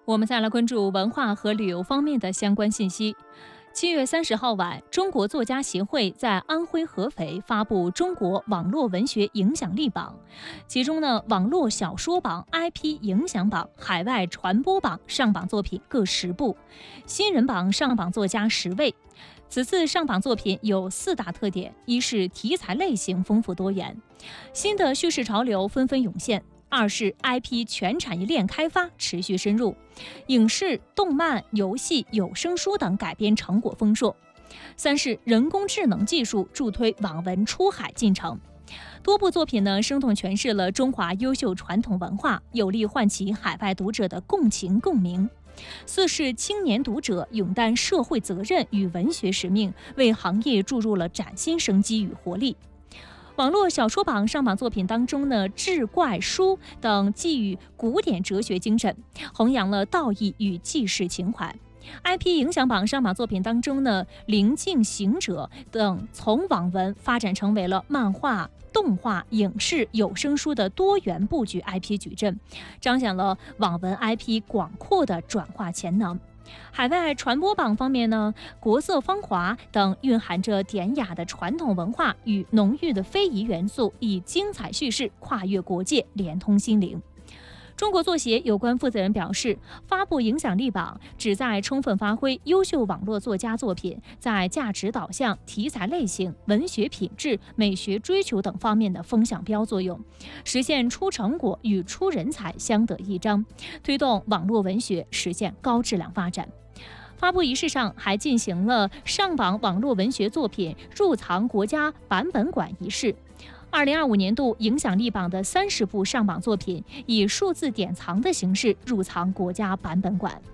我们再来关注文化和旅游方面的相关信息。7月30号晚，中国作家协会在安徽合肥发布中国网络文学影响力榜，其中呢，网络小说榜、IP 影响榜、海外传播榜上榜作品各10部，新人榜上榜作家10位。此次上榜作品有4大特点：一是题材类型丰富多元，新的叙事潮流纷纷涌现；二是 IP 全产业链开发持续深入，影视、动漫、游戏、有声书等改编成果丰硕；三是人工智能技术助推网文出海进程。多部作品呢，生动诠释了中华优秀传统文化，有力唤起海外读者的共情共鸣。四是青年读者勇担社会责任与文学使命，为行业注入了崭新生机与活力。网络小说榜上榜作品当中呢，《志怪书》等寄予古典哲学精神，弘扬了道义与济世情怀。IP 影响榜上榜作品当中呢，《灵境行者》等从网文发展成为了漫画、动画、影视、有声书的多元布局 IP 矩阵，彰显了网文 IP 广阔的转化潜能。海外传播榜方面呢，《国色芳华》等蕴含着典雅的传统文化与浓郁的非遗元素，以精彩叙事跨越国界，连通心灵。中国作协有关负责人表示，发布影响力榜旨在充分发挥优秀网络作家作品在价值导向、题材类型、文学品质、美学追求等方面的风向标作用，实现出成果与出人才相得益彰，推动网络文学实现高质量发展。发布仪式上还进行了上榜网络文学作品入藏国家版本馆仪式。2025年度影响力榜的30部上榜作品以数字典藏的形式入藏国家版本馆。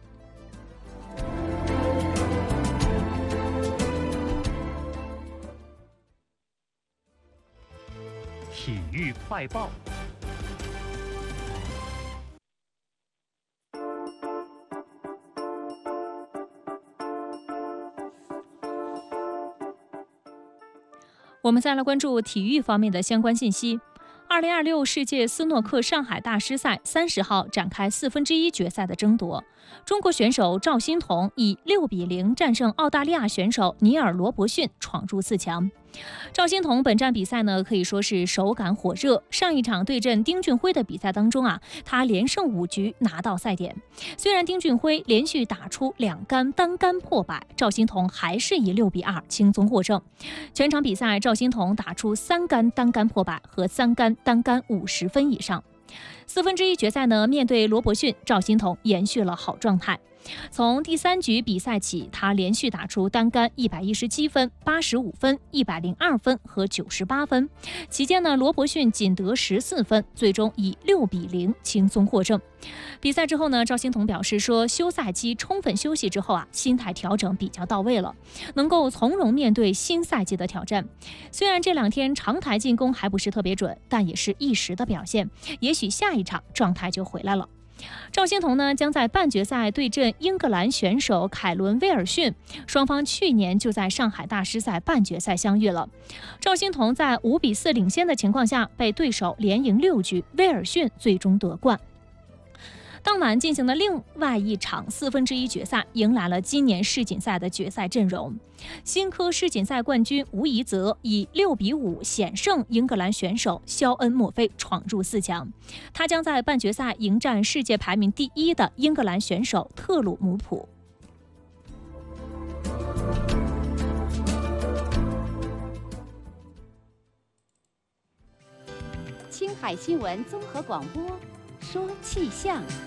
体育快报。 我们再来关注体育方面的相关信息。2026世界斯诺克上海大师赛30号展开1/4决赛的争夺，中国选手赵心童以6-0战胜澳大利亚选手尼尔·罗伯逊，闯入4强。赵心童本站比赛呢，可以说是手感火热。上一场对阵丁俊晖的比赛当中啊，他连胜5局拿到赛点。虽然丁俊晖连续打出2杆单杆破百，赵心童还是以6-2轻松获胜。全场比赛，赵心童打出3杆单杆破百和3杆单杆50分以上。1/4决赛呢，面对罗伯逊，赵心童延续了好状态。从第3局比赛起，他连续打出单杆117分、85分、102分和98分。期间呢，罗伯逊仅得14分，最终以6-0轻松获胜。比赛之后呢，赵心童表示说，休赛期充分休息之后啊，心态调整比较到位了，能够从容面对新赛季的挑战。虽然这2天长台进攻还不是特别准，但也是一时的表现，也许下一场状态就回来了。赵心童呢，将在半决赛对阵英格兰选手凯伦·威尔逊，双方去年就在上海大师赛半决赛相遇了。赵心童在5-4领先的情况下，被对手连赢6局，威尔逊最终夺冠。当晚进行的另外一场1/4决赛，迎来了今年世锦赛的决赛阵容。新科世锦赛冠军吴怡泽以6-5险胜英格兰选手肖恩·墨菲，闯入4强。他将在半决赛迎战世界排名第1的英格兰选手特鲁姆普。 青海新闻综合广播，说气象。